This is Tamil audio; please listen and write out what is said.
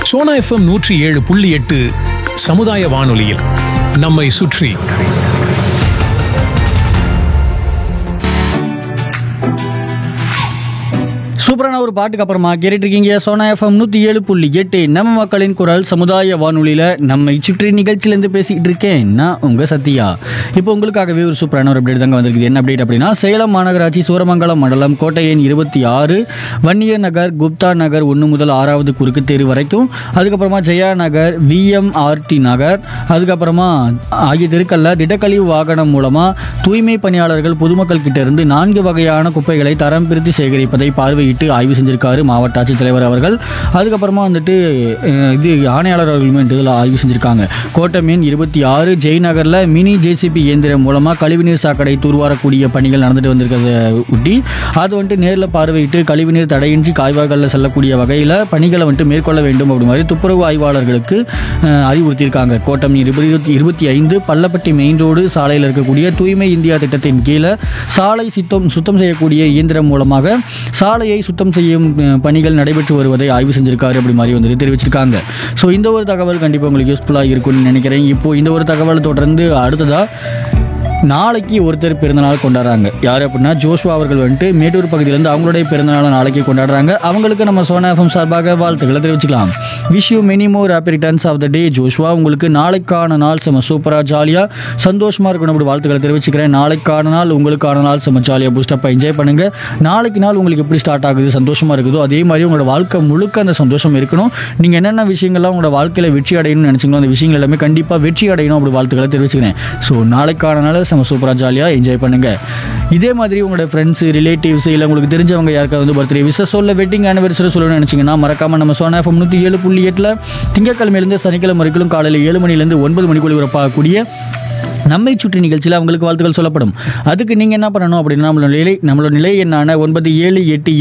சோனா எஃப்எம் 107.8 சமுதாய வானொலியில் நம்மை சுற்றி. சூப்பரான ஒரு பாட்டுக்கு அப்புறமா கேட்டுட்டு இருக்கீங்க சோனா எஃப்எம் 107.8 நம்ம மக்களின் குரல் சமுதாய வானொலியில் நம்மை சுற்றி நிகழ்ச்சியிலேருந்து பேசிக்கிட்டு இருக்கேன் நான் உங்கள் சத்யா. இப்போ உங்களுக்காகவே ஒரு சூப்பரான ஒரு அப்டேட் தாங்க வந்திருக்குது. என்ன அப்டேட் அப்படின்னா, சேலம் மாநகராட்சி சூரமங்கலம் மண்டலம் கோட்டை எண் 26 வன்னியர் நகர் குப்தா நகர் 1 முதல் 6வது குறுக்கு தெரு வரைக்கும், அதுக்கப்புறமா ஜெயா நகர் VMRT நகர், அதுக்கப்புறமா ஆகிய தெருக்களில் திடக்கழிவு வாகனம் மூலமாக தூய்மை பணியாளர்கள் பொதுமக்கள் கிட்ட இருந்து 4 வகையான குப்பைகளை தரம் பிரித்து சேகரிப்பதை பார்வையிட்டு ஆய்வு செஞ்சிருக்காரு மாவட்ட ஆட்சித்தலைவர் அவர்கள். அதுக்கப்புறமா வந்துட்டு இது ஆணையாளர் அவர்களுமே இதில் ஆய்வு செஞ்சுருக்காங்க. கோட்டை எண் 26 ஜெய் நகரில் மினி JCB இயந்திரம் மூலமாக கழிவுநீர் சாக்கடை தூர்வாரக்கூடிய பணிகள் நடந்துட்டு வந்திருக்கிறத ஒட்டி அது வந்துட்டு நேரில் பார்வையிட்டு கழிவுநீர் தடையின்றி காய்வாய்களில் செல்லக்கூடிய வகையில் பணிகளை வந்துட்டு மேற்கொள்ள வேண்டும் அப்படி மாதிரி துப்புரவு ஆய்வாளர்களுக்கு அறிவுறுத்தியிருக்காங்க. கோட்டம் 25 பள்ளப்பட்டி மெயின் ரோடு சாலையில் இருக்கக்கூடிய தூய்மை இந்தியா திட்டத்தின் கீழே சாலை சுத்தம் செய்யக்கூடிய இயந்திரம் மூலமாக சாலையை சுத்தம் செய்யும் பணிகள் நடைபெற்று வருவதை ஆய்வு செஞ்சிருக்காரு அப்படி மாதிரி வந்துட்டு தெரிவிச்சிருக்காங்க. ஸோ இந்த ஒரு தகவல் கண்டிப்பாக உங்களுக்கு யூஸ்ஃபுல்லாக இருக்கும்னு நினைக்கிறேன். இப்போ இந்த ஒரு தகவல் தொடர்ந்து அடுத்ததாக நாளைக்கு ஒருத்தர் பிறந்தநாள் கொண்டாடுறாங்க. யார் அப்படின்னா, ஜோஷ்வா அவர்கள் வந்துட்டு மேட்டூர் பகுதியிலேருந்து அவங்களுடைய பிறந்தநாளை நாளைக்கு கொண்டாடுறாங்க. அவங்களுக்கு நம்ம சோனா எஃப்எம் சார்பாக வாழ்த்துக்களை தெரிவிச்சுக்கலாம். Wish you many more happy returns of the day Joshua. உங்களுக்கு நாளைக்கான நாள் செம சூப்பராக ஜாலியாக சந்தோஷமாக இருக்கணும் அப்படி வாழ்த்துக்களை தெரிவிச்சுக்கிறேன். நாளைக்கான நாள் உங்களுக்கான நாள் செம ஜாலியாக பூஸ்டப்பாக என்ஜாய் பண்ணுங்கள். நாளைக்கு நாள் உங்களுக்கு எப்படி ஸ்டார்ட் ஆகுது, சந்தோஷமாக இருக்குதோ அதே மாதிரி உங்களோட வாழ்க்கை முழுக்க அந்த சந்தோஷம் இருக்கணும். நீங்கள் என்னென்ன விஷயங்கள்லாம் உங்களோட வாழ்க்கையில் வெற்றி அடையணும்னு நினச்சிங்களோ அந்த விஷயங்கள் எல்லாமே கண்டிப்பாக வெற்றி அடையணும் அப்படி வாழ்த்துக்களை தெரிவிச்சுக்கிறேன். ஸோ நாளைக்கான நாள் நம்ம சூப்பராக ஜாலியாக என்ஜாய் பண்ணுங்கள். இதே மாதிரி உங்களோட ஃப்ரெண்ட்ஸு ரிலேட்டிவ்ஸ் இல்லை உங்களுக்கு தெரிஞ்சவங்க யாருக்காவது வந்து பர்த்டே விஷஸ் சொல்ல வெட்டிங் ஆனிவர்சரி சொல்லணும்னு நினச்சிங்கன்னா மறக்காமல் நம்ம சோனா எஃப்எம் 107.8 திங்கட்கிழமையிலேருந்து சனிக்கிழமை வரைக்கும் காலையில் 7 மணிலேருந்து 9 மணிக்குள் ஒளிபரப்பாகக்கூடிய நம்மை சுற்றி நிகழ்ச்சியில் அவங்களுக்கு வாழ்த்துக்கள் சொல்லப்படும். அதுக்கு நீங்கள் என்ன பண்ணணும் அப்படின்னா, நம்மளோட நிலை என்னான 9788